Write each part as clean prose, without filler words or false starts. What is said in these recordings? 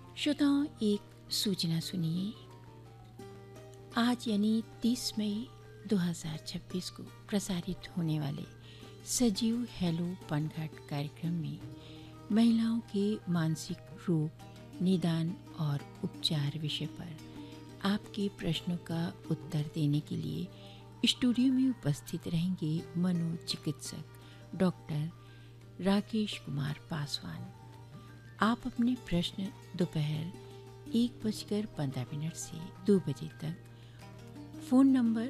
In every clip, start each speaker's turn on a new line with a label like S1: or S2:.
S1: श्रोताओं, एक सूचना सुनिए। आज यानी 30 मई 2026 को प्रसारित होने वाले सजीव हेलो पनघट कार्यक्रम में महिलाओं के मानसिक रोग निदान और उपचार विषय पर आपके प्रश्नों का उत्तर देने के लिए स्टूडियो में उपस्थित रहेंगे मनोचिकित्सक डॉक्टर राकेश कुमार पासवान। आप अपने प्रश्न दोपहर 1:15 से 2 बजे तक फ़ोन नंबर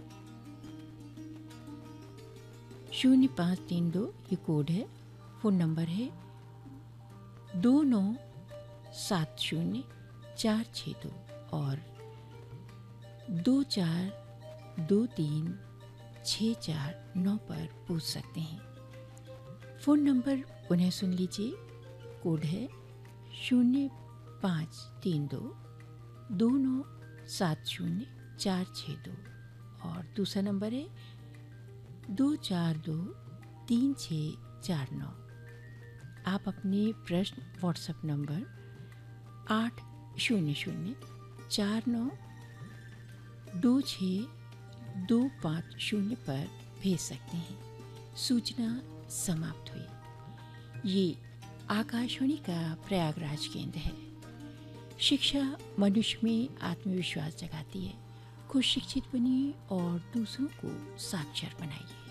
S1: 0532, ये कोड है, फ़ोन नंबर है 2970-462 और 2423-649 पर पूछ सकते हैं। फ़ोन नंबर उन्हें सुन लीजिए। कोड है 0532-2970-462 और दूसरा नंबर है 2423649। आप अपने प्रश्न व्हाट्सएप नंबर 800492625 पर भेज सकते हैं। सूचना समाप्त हुई। ये आकाशवाणी का प्रयागराज केंद्र है। शिक्षा मनुष्य में आत्मविश्वास जगाती है। खुद शिक्षित बनिए और दूसरों को साक्षर बनाइए।